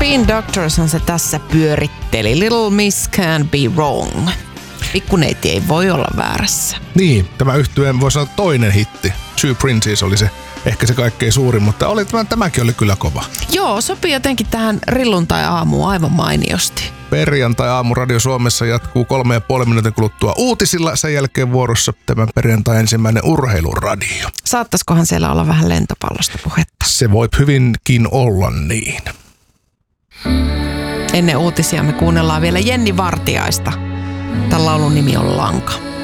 Spin Doctorshan se tässä pyöritteli. Little Miss Can't Be Wrong. Pikkuneiti ei voi olla väärässä. Niin, tämä yhtyeen voi sanoa toinen hitti. Two Princes oli se ehkä se kaikkein suurin, mutta tämäkin oli kyllä kova. Joo, sopii jotenkin tähän rilluntai-aamuun aivan mainiosti. Perjantai-aamu Radio Suomessa jatkuu 3,5 minuutin kuluttua uutisilla. Sen jälkeen vuorossa tämän perjantai ensimmäinen urheiluradio. Saattaisikohan siellä olla vähän lentopallosta puhetta? Se voi hyvinkin olla niin. Ennen uutisia me kuunnellaan vielä Jenni Vartiaista. Tämän laulun nimi on Lanka.